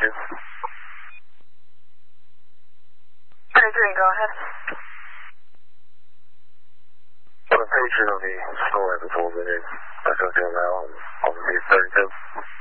name? 33, go ahead. On the page on the store at the full minute, that's going to go now on the 32.